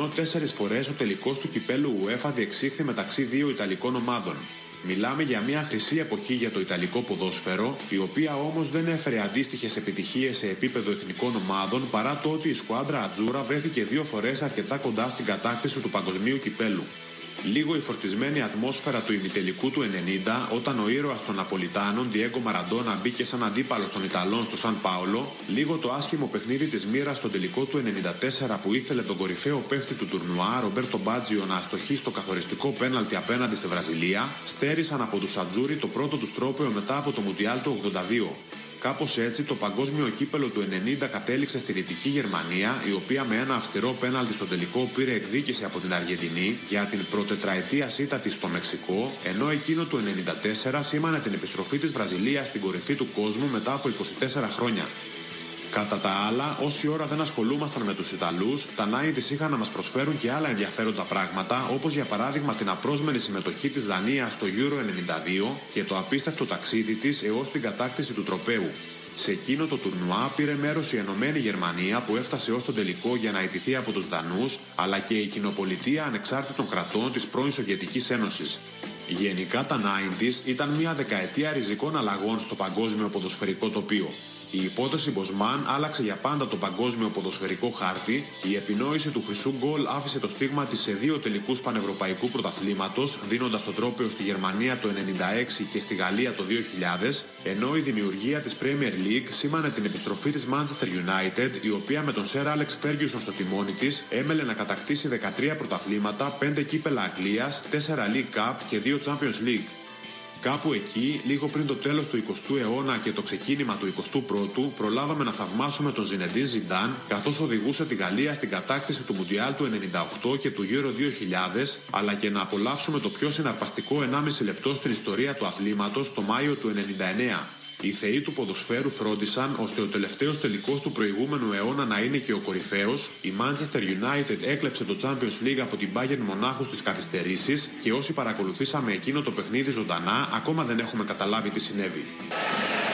ενώ 4 φορές ο τελικός του κυπέλου UEFA διεξήχθη μεταξύ 2 Ιταλικών ομάδων. Μιλάμε για μια χρυσή εποχή για το Ιταλικό ποδόσφαιρο, η οποία όμως δεν έφερε αντίστοιχες επιτυχίες σε επίπεδο εθνικών ομάδων, παρά το ότι η σκουάντρα Ατζούρα βρέθηκε 2 φορές αρκετά κοντά στην κατάκτηση του παγκοσμίου κυπέλου. Λίγο η φορτισμένη ατμόσφαιρα του ημιτελικού του 90, όταν ο ήρωας των Ναπολιτάνων, Διέγκο Μαραντόνα, μπήκε σαν αντίπαλος των Ιταλών στο Σαν Πάολο, λίγο το άσχημο παιχνίδι της μοίρας στο τελικό του 94 που ήθελε τον κορυφαίο παίχτη του τουρνουά, Ρομπέρτο Μπάτζιο, να αστοχεί στο καθοριστικό πέναλτι απέναντι στη Βραζιλία, στέρισαν από τους Ατζούρι το πρώτο τους τρόπαιο μετά από το Μουντιάλ του 82. Κάπως έτσι το παγκόσμιο κύπελο του 90 κατέληξε στη Δυτική Γερμανία, η οποία με ένα αυστηρό πέναλτι στο τελικό πήρε εκδίκηση από την Αργεντινή για την προτετραετία ήττα της στο Μεξικό, ενώ εκείνο του 94 σήμανε την επιστροφή της Βραζιλίας στην κορυφή του κόσμου μετά από 24 χρόνια. Κατά τα άλλα, όση ώρα δεν ασχολούμασταν με τους Ιταλούς, τα 90's είχαν να μας προσφέρουν και άλλα ενδιαφέροντα πράγματα, όπως για παράδειγμα την απρόσμενη συμμετοχή της Δανίας στο Euro 92 και το απίστευτο ταξίδι της έως την κατάκτηση του τροπαίου. Σε εκείνο το τουρνουά πήρε μέρος η Ενωμένη Γερμανία που έφτασε ως τον τελικό για να ιτηθεί από τους Δανούς, αλλά και η κοινοπολιτεία ανεξάρτητων κρατών της πρώην Σοβιετικής Ένωσης. Γενικά τα 90's ήταν μια δεκαετία ριζικών αλλαγών στο παγκόσμιο ποδοσφαιρικό τοπίο. Η υπόθεση Μποσμάν άλλαξε για πάντα το παγκόσμιο ποδοσφαιρικό χάρτη, η επινόηση του χρυσού γκολ άφησε το στίγμα της σε 2 τελικούς πανευρωπαϊκού πρωταθλήματος, δίνοντας το τρόπαιο στη Γερμανία το 1996 και στη Γαλλία το 2000, ενώ η δημιουργία της Premier League σήμανε την επιστροφή της Manchester United, η οποία με τον Sir Alex Ferguson στο τιμόνι της έμελε να κατακτήσει 13 πρωταθλήματα, 5 κύπελα Αγγλίας, 4 League Cup και 2 Champions League. Κάπου εκεί, λίγο πριν το τέλος του 20ου αιώνα και το ξεκίνημα του 21ου, προλάβαμε να θαυμάσουμε τον Ζινεντίν Ζιντάν, καθώς οδηγούσε τη Γαλλία στην κατάκτηση του Μουντιάλ του 98 και του Euro 2000, αλλά και να απολαύσουμε το πιο συναρπαστικό 1,5 λεπτό στην ιστορία του αθλήματος το Μάιο του 99. Οι θεοί του ποδοσφαίρου φρόντισαν ώστε ο τελευταίος τελικός του προηγούμενου αιώνα να είναι και ο κορυφαίος. Η Manchester United έκλεψε το Champions League από την Bayern Μονάχου στις καθυστερήσεις και όσοι παρακολουθήσαμε εκείνο το παιχνίδι ζωντανά ακόμα δεν έχουμε καταλάβει τι συνέβη.